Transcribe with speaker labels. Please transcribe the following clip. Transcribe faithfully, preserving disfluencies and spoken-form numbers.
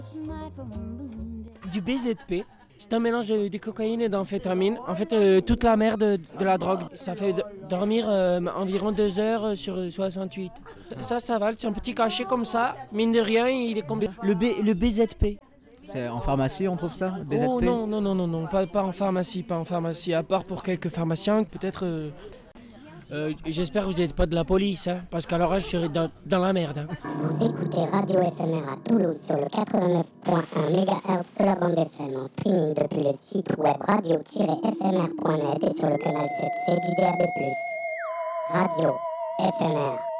Speaker 1: Du B Z P. C'est un mélange de cocaïne et d'amphétamine. En fait, euh, toute la merde de, de la drogue. Ça fait d- dormir euh, environ deux heures sur soixante-huit. Ça, ça va, c'est un petit cachet comme ça. Mine de rien, il est comme ça. Le, B, le B Z P.
Speaker 2: C'est en pharmacie, on trouve ça, B Z P?
Speaker 1: Oh non, non, non, non, non, pas, pas en pharmacie, pas en pharmacie. À part pour quelques pharmaciens, peut-être... Euh, euh, j'espère que vous n'êtes pas de la police, hein, parce qu'alors là, je serais dans, dans la merde. Hein.
Speaker 3: Vous écoutez Radio F M R à Toulouse sur le quatre-vingt-neuf virgule un mégahertz de la bande F M en streaming depuis le site web radio tiret f m r point net et sur le canal sept C du D A B plus. Radio F M R.